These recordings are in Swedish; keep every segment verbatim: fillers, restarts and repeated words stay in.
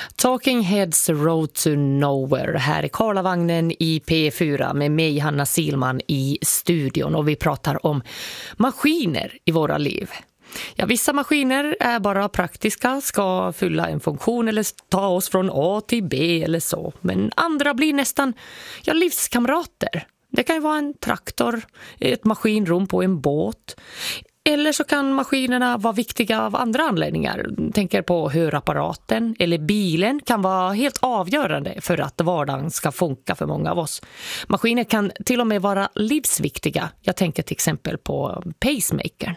Talking Heads Road to Nowhere här i Karlavagnen i P fyra med mig Hanna Silman i studion, och vi pratar om maskiner i våra liv. Ja, vissa maskiner är bara praktiska, ska fylla en funktion eller ta oss från A till B eller så. Men andra blir nästan ja, livskamrater. Det kan ju vara en traktor, ett maskinrum på en båt. Eller så kan maskinerna vara viktiga av andra anledningar. Tänker på hörapparaten eller bilen kan vara helt avgörande för att vardagen ska funka för många av oss. Maskiner kan till och med vara livsviktiga. Jag tänker till exempel på pacemakern.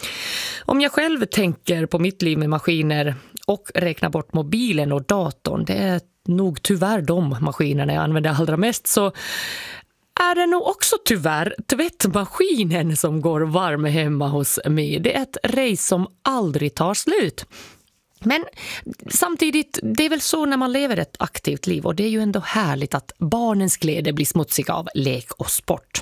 Om jag själv tänker på mitt liv med maskiner och räknar bort mobilen och datorn, det är nog tyvärr de maskinerna jag använder allra mest, så är det nog också tyvärr tvättmaskinen som går varm hemma hos mig. Det är ett race som aldrig tar slut. Men samtidigt, det är väl så när man lever ett aktivt liv, och det är ju ändå härligt att barnens kläder blir smutsiga av lek och sport.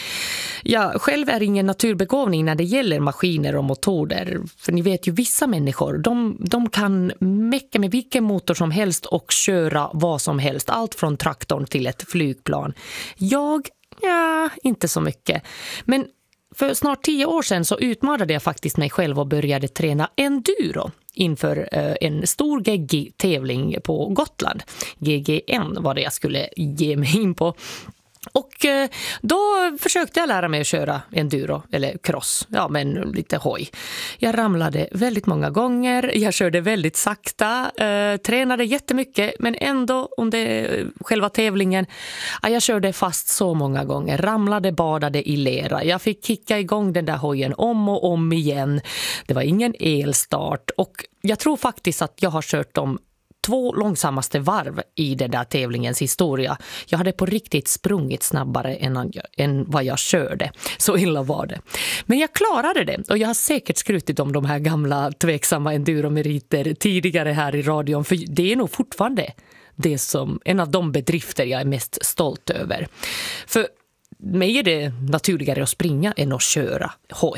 Jag själv är ingen naturbegåvning när det gäller maskiner och motorer. För ni vet ju, vissa människor, de, de kan mecka med vilken motor som helst och köra vad som helst. Allt från traktorn till ett flygplan. Jag, ja, inte så mycket. Men för snart tio år sedan så utmanade jag faktiskt mig själv och började träna enduro inför eh, en stor G G-tävling på Gotland. G G N var det jag skulle ge mig in på. Och eh, då försökte jag lära mig att köra enduro eller cross, ja men lite hoj. Jag ramlade väldigt många gånger, jag körde väldigt sakta, eh, tränade jättemycket, men ändå under själva tävlingen, ja, jag körde fast så många gånger, ramlade, badade i lera. Jag fick kicka igång den där hojen om och om igen. Det var ingen elstart, och jag tror faktiskt att jag har kört dem två långsammaste varv i den där tävlingens historia. Jag hade på riktigt sprungit snabbare än, än vad jag körde. Så illa var det. Men jag klarade det, och jag har säkert skrutit om de här gamla tveksamma enduromeriter tidigare här i radion, för det är nog fortfarande det som, en av de bedrifter jag är mest stolt över. För mig är det naturligare att springa än att köra hoj.